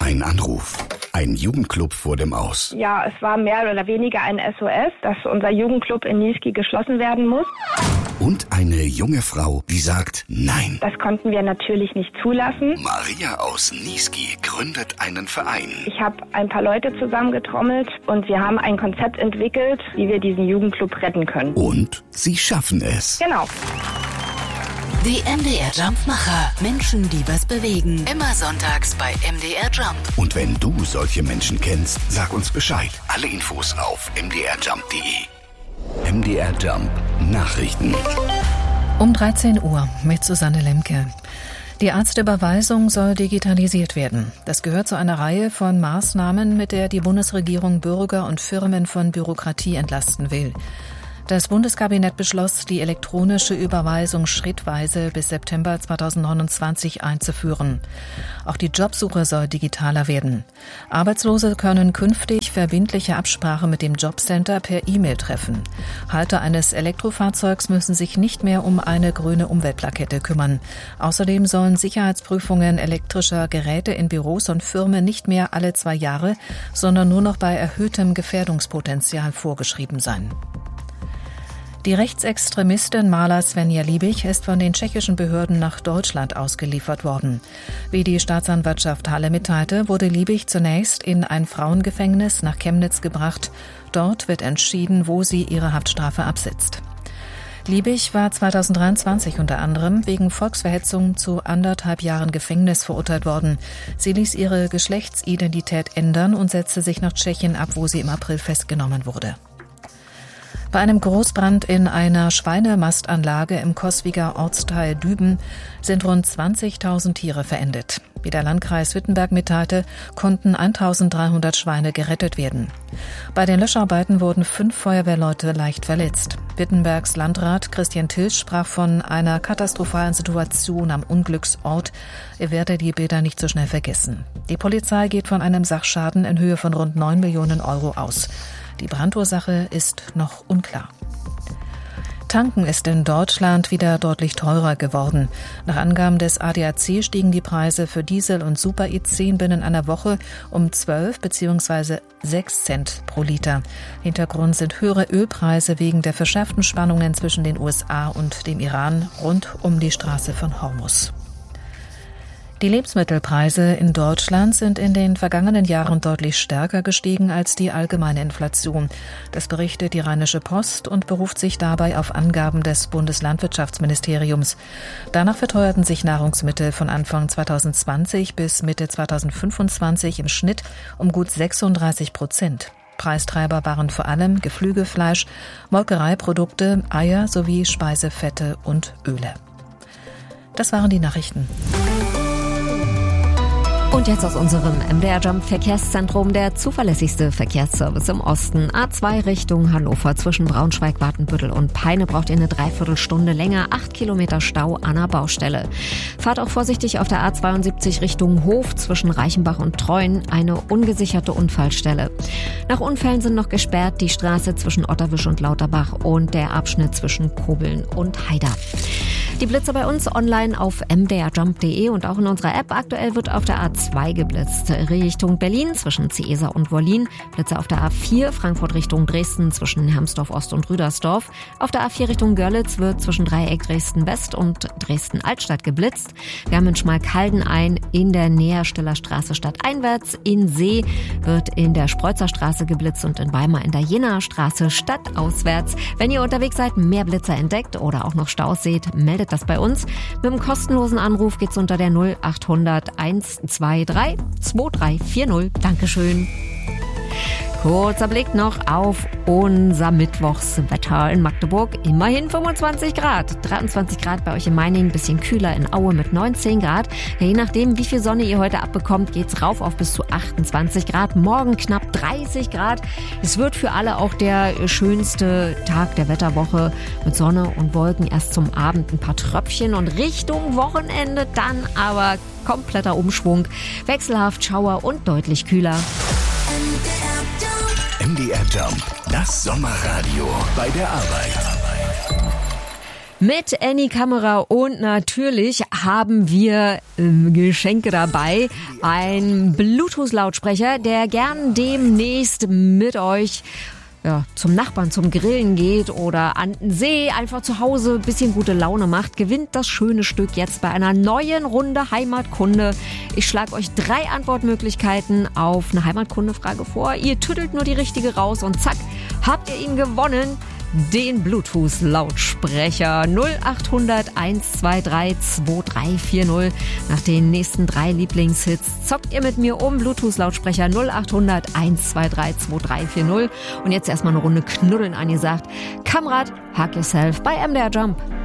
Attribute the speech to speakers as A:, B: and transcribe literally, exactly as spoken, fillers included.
A: Ein Anruf. Ein Jugendclub vor dem Aus.
B: Ja, es war mehr oder weniger ein S O S, dass unser Jugendclub in Niesky geschlossen werden muss.
A: Und eine junge Frau, die sagt Nein.
B: Das konnten wir natürlich nicht zulassen.
A: Maria aus Niesky gründet einen Verein.
B: Ich habe ein paar Leute zusammengetrommelt und wir haben ein Konzept entwickelt, wie wir diesen Jugendclub retten können.
A: Und sie schaffen es.
B: Genau.
C: Die M D R-Jump-Macher. Menschen, die was bewegen. Immer sonntags bei M D R Jump.
A: Und wenn du solche Menschen kennst, sag uns Bescheid. Alle Infos auf m d r jump punkt d e. M D R Jump Nachrichten.
D: Um dreizehn Uhr mit Susanne Lemke. Die Arztüberweisung soll digitalisiert werden. Das gehört zu einer Reihe von Maßnahmen, mit der die Bundesregierung Bürger und Firmen von Bürokratie entlasten will. Das Bundeskabinett beschloss, die elektronische Überweisung schrittweise bis September zweitausendneunundzwanzig einzuführen. Auch die Jobsuche soll digitaler werden. Arbeitslose können künftig verbindliche Absprache mit dem Jobcenter per E-Mail treffen. Halter eines Elektrofahrzeugs müssen sich nicht mehr um eine grüne Umweltplakette kümmern. Außerdem sollen Sicherheitsprüfungen elektrischer Geräte in Büros und Firmen nicht mehr alle zwei Jahre, sondern nur noch bei erhöhtem Gefährdungspotenzial vorgeschrieben sein. Die Rechtsextremistin Marla Svenja Liebig ist von den tschechischen Behörden nach Deutschland ausgeliefert worden. Wie die Staatsanwaltschaft Halle mitteilte, wurde Liebig zunächst in ein Frauengefängnis nach Chemnitz gebracht. Dort wird entschieden, wo sie ihre Haftstrafe absitzt. Liebig war zweitausenddreiundzwanzig unter anderem wegen Volksverhetzung zu anderthalb Jahren Gefängnis verurteilt worden. Sie ließ ihre Geschlechtsidentität ändern und setzte sich nach Tschechien ab, wo sie im April festgenommen wurde. Bei einem Großbrand in einer Schweinemastanlage im Coswiger Ortsteil Düben sind rund zwanzigtausend Tiere verendet. Wie der Landkreis Wittenberg mitteilte, konnten eintausenddreihundert Schweine gerettet werden. Bei den Löscharbeiten wurden fünf Feuerwehrleute leicht verletzt. Wittenbergs Landrat Christian Tilsch sprach von einer katastrophalen Situation am Unglücksort. Er werde die Bilder nicht so schnell vergessen. Die Polizei geht von einem Sachschaden in Höhe von rund neun Millionen Euro aus. Die Brandursache ist noch unklar. Tanken ist in Deutschland wieder deutlich teurer geworden. Nach Angaben des A D A C stiegen die Preise für Diesel und Super E zehn binnen einer Woche um zwölf bzw. sechs Cent pro Liter. Hintergrund sind höhere Ölpreise wegen der verschärften Spannungen zwischen den U S A und dem Iran rund um die Straße von Hormuz. Die Lebensmittelpreise in Deutschland sind in den vergangenen Jahren deutlich stärker gestiegen als die allgemeine Inflation. Das berichtet die Rheinische Post und beruft sich dabei auf Angaben des Bundeslandwirtschaftsministeriums. Danach verteuerten sich Nahrungsmittel von Anfang zweitausendzwanzig bis Mitte zweitausendfünfundzwanzig im Schnitt um gut sechsunddreißig Prozent. Preistreiber waren vor allem Geflügelfleisch, Molkereiprodukte, Eier sowie Speisefette und Öle. Das waren die Nachrichten.
E: Und jetzt aus unserem M D R Jump Verkehrszentrum der zuverlässigste Verkehrsservice im Osten. A zwei Richtung Hannover zwischen Braunschweig, Watenbüttel und Peine braucht ihr eine Dreiviertelstunde länger. Acht Kilometer Stau an der Baustelle. Fahrt auch vorsichtig auf der A zweiundsiebzig Richtung Hof zwischen Reichenbach und Treuen. Eine ungesicherte Unfallstelle. Nach Unfällen sind noch gesperrt die Straße zwischen Otterwisch und Lauterbach und der Abschnitt zwischen Kobeln und Haida. Die Blitze bei uns online auf m d r jump punkt d e und auch in unserer App. Aktuell wird auf der A zwei geblitzt. Richtung Berlin zwischen Ciesa und Wollin. Blitze auf der A vier, Frankfurt Richtung Dresden zwischen Hermsdorf Ost und Rüdersdorf. Auf der A vier Richtung Görlitz wird zwischen Dreieck Dresden West und Dresden Altstadt geblitzt. Wir haben in Schmalkalden ein in der Nähersteller Straße stadteinwärts. In See wird in der Spreuzerstraße geblitzt und in Weimar in der Jenaer Straße stadtauswärts. Wenn ihr unterwegs seid, mehr Blitzer entdeckt oder auch noch Staus seht, meldet das bei uns. Mit einem kostenlosen Anruf geht's unter der null achthundert eins zwei drei zwei drei vier null. Dankeschön. Kurzer Blick noch auf unser Mittwochswetter in Magdeburg. Immerhin fünfundzwanzig Grad. dreiundzwanzig Grad bei euch in Meiningen, bisschen kühler in Aue mit neunzehn Grad. Ja, je nachdem, wie viel Sonne ihr heute abbekommt, geht's rauf auf bis zu achtundzwanzig Grad. Morgen knapp dreißig Grad. Es wird für alle auch der schönste Tag der Wetterwoche mit Sonne und Wolken. Erst zum Abend ein paar Tröpfchen und Richtung Wochenende dann aber kompletter Umschwung. Wechselhaft, Schauer und deutlich kühler.
A: M D R Jump, das Sommerradio bei der Arbeit.
E: mit Any-Kamera und natürlich haben wir äh, Geschenke dabei. Ein Bluetooth-Lautsprecher, der gern demnächst mit euch ja, zum Nachbarn, zum Grillen geht oder an den See, einfach zu Hause ein bisschen gute Laune macht, gewinnt das schöne Stück jetzt bei einer neuen Runde Heimatkunde. Ich schlage euch drei Antwortmöglichkeiten auf eine Heimatkunde-Frage vor. Ihr tüttelt nur die richtige raus und zack, habt ihr ihn gewonnen. Den Bluetooth-Lautsprecher null acht hundert eins zwei drei zwei drei vier null. Nach den nächsten drei Lieblingshits zockt ihr mit mir um. Bluetooth-Lautsprecher null acht hundert eins zwei drei zwei drei vier null. Und jetzt erstmal eine Runde Knuddeln angesagt. Kamerad, hug yourself bei M D R Jump.